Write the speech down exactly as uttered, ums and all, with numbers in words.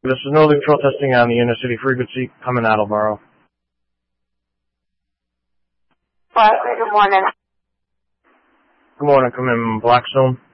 This is Northern Control testing on the inner city frequency coming out of Attleboro. Well, good morning. Good morning, come in Blackstone.